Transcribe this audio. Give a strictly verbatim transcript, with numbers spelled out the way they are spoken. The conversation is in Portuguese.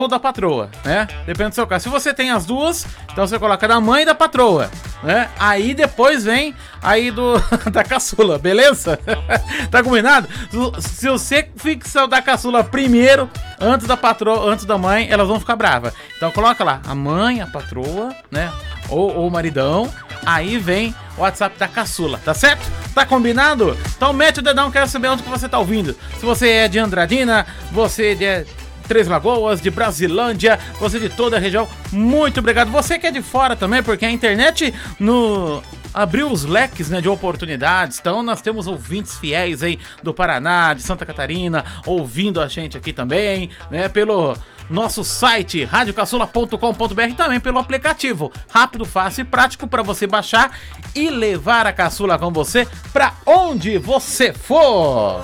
ou da patroa, né? Depende do seu caso. Se você tem as duas, então você coloca da mãe e da patroa, né? Aí depois vem aí do da caçula, beleza? Tá combinado? Se você fixa o da caçula primeiro, antes da patroa, antes da mãe, elas vão ficar bravas. Então coloca lá a mãe, a patroa, né? Ou, ou o maridão. Aí vem o WhatsApp da caçula, tá certo? Tá combinado? Então mete o dedão, quero saber onde que você tá ouvindo. Se você é de Andradina, você é de Três Lagoas, de Brasilândia, você de toda a região, muito obrigado. Você que é de fora também, porque a internet no... abriu os leques, né, de oportunidades. Então nós temos ouvintes fiéis aí do Paraná, de Santa Catarina, ouvindo a gente aqui também, né, pelo nosso site rádio caçula ponto com ponto br e também pelo aplicativo. Rápido, fácil e prático para você baixar e levar a caçula com você para onde você for.